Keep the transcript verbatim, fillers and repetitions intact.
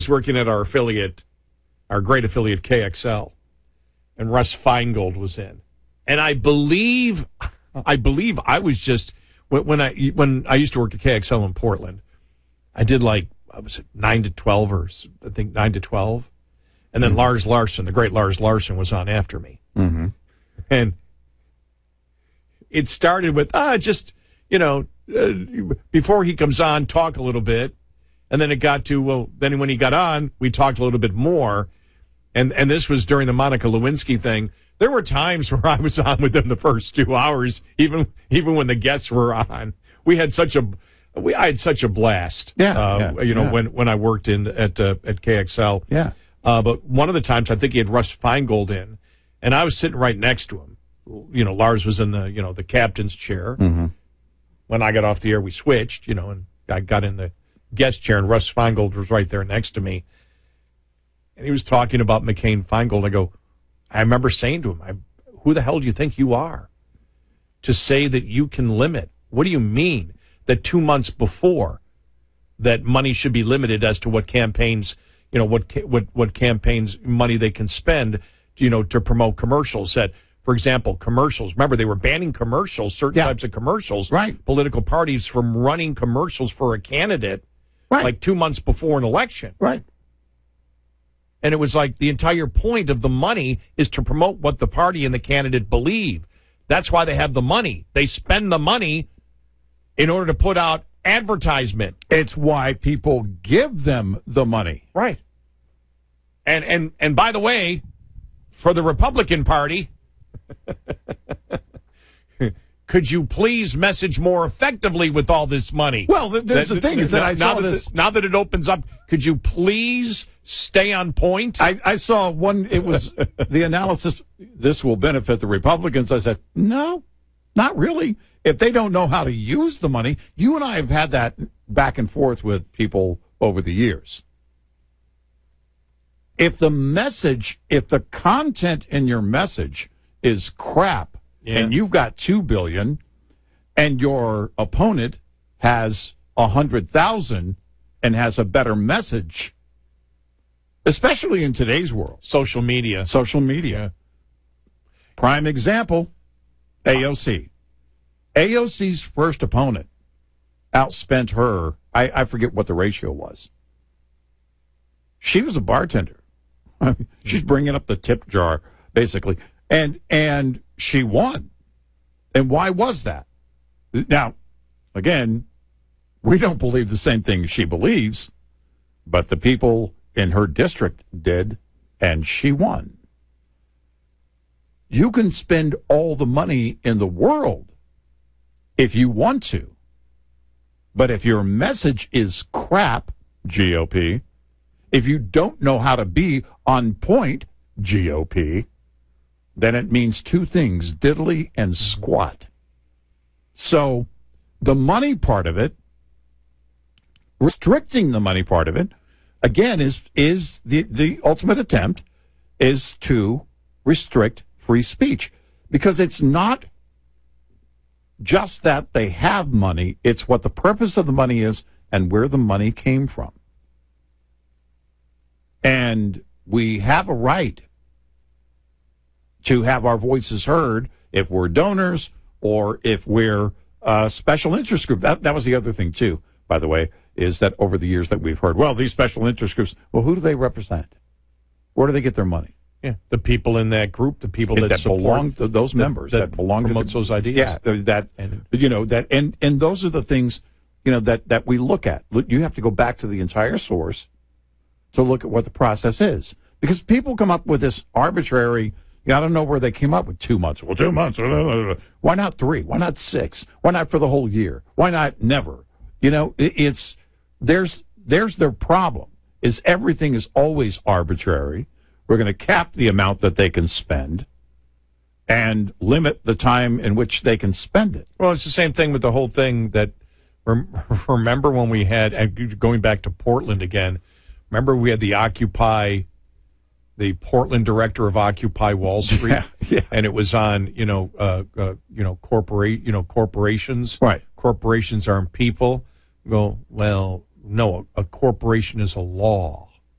was working at our affiliate, our great affiliate K X L, and Russ Feingold was in. And I believe, I believe I was just, when, when I when I used to work at K X L in Portland, I did like, was it nine to twelve or I think nine to twelve? And then mm-hmm. Lars Larson, the great Lars Larson, was on after me. Mm-hmm. And it started with, ah, just, you know, uh, before he comes on, talk a little bit. And then it got to, well, then when he got on, we talked a little bit more. And and this was during the Monica Lewinsky thing. There were times where I was on with them the first two hours, even even when the guests were on. We had such a, we I had such a blast. Yeah, uh, yeah you know, yeah. when when I worked in at uh, at K X L. Yeah. Uh, but one of the times, I think he had Russ Feingold in, and I was sitting right next to him. You know, Lars was in the, you know, the captain's chair. Mm-hmm. When I got off the air, we switched, you know, and I got in the guest chair, and Russ Feingold was right there next to me. And he was talking about McCain Feingold. I go, I remember saying to him, I, who the hell do you think you are to say that you can limit? What do you mean that two months before that money should be limited as to what campaigns, you know, what what what campaigns money they can spend, you know, to promote commercials? That, for example, commercials. Remember, they were banning commercials, certain yeah. types of commercials, right? Political parties from running commercials for a candidate, right. like two months before an election, right? And it was like the entire point of the money is to promote what the party and the candidate believe. That's why they have the money. They spend the money in order to put out advertisement. It's why people give them the money. Right. And and and by the way, for the Republican Party, could you please message more effectively with all this money? Well, there's the thing is that I saw now this. That, now that it opens up, could you please stay on point? I, I saw one, it was the analysis, this will benefit the Republicans. I said, no, not really. If they don't know how to use the money, you and I have had that back and forth with people over the years. If the message, if the content in your message is crap, yeah. and you've got two billion and your opponent has a hundred thousand and has a better message, especially in today's world. Social media. Social media. Yeah. Prime example, A O C. A O C's first opponent outspent her. I, I forget what the ratio was. She was a bartender. She's bringing up the tip jar, basically. And and she won. And why was that? Now, again, we don't believe the same thing she believes, but the people in her district did, and she won. You can spend all the money in the world if you want to. But if your message is crap, G O P, if you don't know how to be on point, G O P, then it means two things, diddly and squat. So the money part of it, restricting the money part of it, again, is is the, the ultimate attempt is to restrict free speech. Because it's not just that they have money, it's what the purpose of the money is and where the money came from. And we have a right to have our voices heard if we're donors or if we're a special interest group. That, that was the other thing, too, by the way, is that over the years that we've heard, well, these special interest groups, well, who do they represent? Where do they get their money? Yeah, the people in that group, the people that, that support, belong to those members, that, that belong promotes to the, those ideas. Yeah, that, and, you know, that, and, and those are the things, you know, that, that we look at. You have to go back to the entire source to look at what the process is. Because people come up with this arbitrary, I don't know where they came up with two months. Well, two months. Why not three? Why not six? Why not for the whole year? Why not never? You know, it, it's, there's, there's their problem, is everything is always arbitrary. We're going to cap the amount that they can spend and limit the time in which they can spend it. Well, it's the same thing with the whole thing that, remember when we had, and going back to Portland again, remember we had the Occupy, the Portland director of Occupy Wall Street, yeah, yeah. and it was on, you know, uh, uh, you know, corporate, you know, corporations. Right. Corporations aren't people. Go, well, no, a, a corporation is a law.